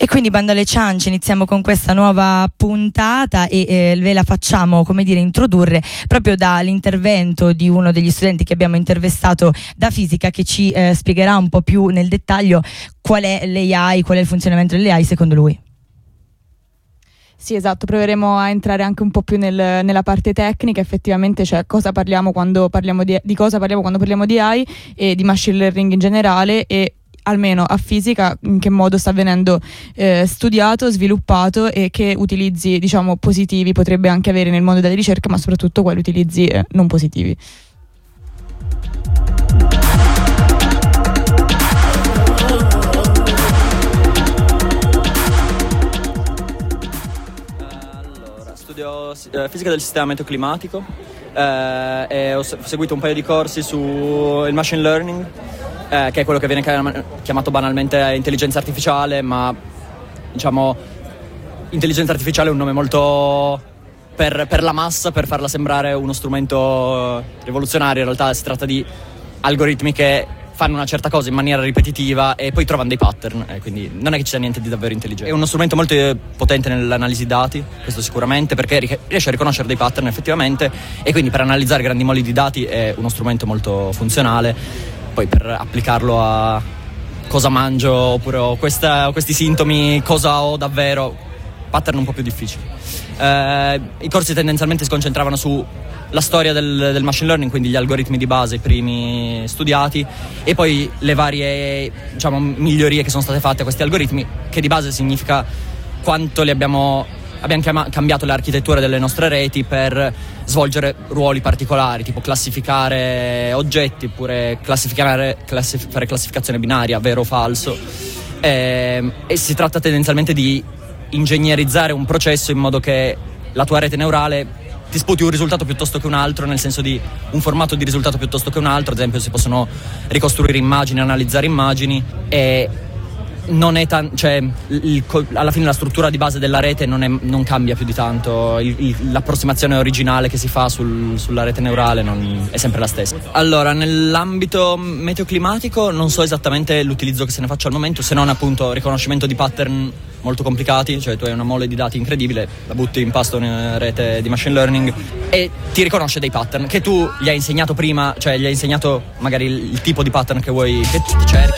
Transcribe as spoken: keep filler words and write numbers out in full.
quindi bando alle ciance, iniziamo con questa nuova puntata e eh, ve la facciamo, come dire, introdurre proprio dall'intervento di uno degli studenti che abbiamo intervistato da fisica, che ci eh, spiegherà un po' più nel dettaglio qual è l'A I, qual è il funzionamento dell'A I secondo lui. Sì, esatto, proveremo a entrare anche un po' più nel, nella parte tecnica, effettivamente, cioè cosa parliamo quando parliamo di, di cosa parliamo quando parliamo di A I e di machine learning in generale, e almeno a fisica in che modo sta venendo eh, studiato, sviluppato e che utilizzi, diciamo, positivi potrebbe anche avere nel mondo della ricerca, ma soprattutto quali utilizzi eh, non positivi. Studio eh, fisica del sistema meteoclimatico eh, e ho seguito un paio di corsi sul machine learning, eh, che è quello che viene chiamato banalmente intelligenza artificiale, ma diciamo intelligenza artificiale è un nome molto per, per la massa, per farla sembrare uno strumento rivoluzionario. In realtà si tratta di algoritmi che fanno una certa cosa in maniera ripetitiva e poi trovano dei pattern, eh, quindi non è che ci sia niente di davvero intelligente. È uno strumento molto potente nell'analisi dati, questo sicuramente, perché riesce a riconoscere dei pattern effettivamente, e quindi per analizzare grandi mole di dati è uno strumento molto funzionale. Poi per applicarlo a cosa mangio oppure ho questa, ho questi sintomi, cosa ho davvero, pattern un po' più difficili. Eh, I corsi tendenzialmente si concentravano su la storia del, del machine learning, quindi gli algoritmi di base, i primi studiati, e poi le varie, diciamo, migliorie che sono state fatte a questi algoritmi, che di base significa quanto li abbiamo, abbiamo chiama, cambiato le architetture delle nostre reti per svolgere ruoli particolari, tipo classificare oggetti, oppure classificare, classif- fare classificazione binaria, vero o falso. E, e si tratta tendenzialmente di ingegnerizzare un processo in modo che la tua rete neurale ti sputi un risultato piuttosto che un altro, nel senso di un formato di risultato piuttosto che un altro. Ad esempio si possono ricostruire immagini, analizzare immagini, e non è tan- cioè il, alla fine la struttura di base della rete non, è, non cambia più di tanto. il, il, l'approssimazione originale che si fa sul, sulla rete neurale non, è sempre la stessa. Allora, nell'ambito meteoclimatico non so esattamente l'utilizzo che se ne faccia al momento, se non appunto riconoscimento di pattern molto complicati, cioè tu hai una mole di dati incredibile, la butti in pasto in una rete di machine learning e ti riconosce dei pattern che tu gli hai insegnato prima, cioè gli hai insegnato magari il, il tipo di pattern che vuoi, che ti cerchi.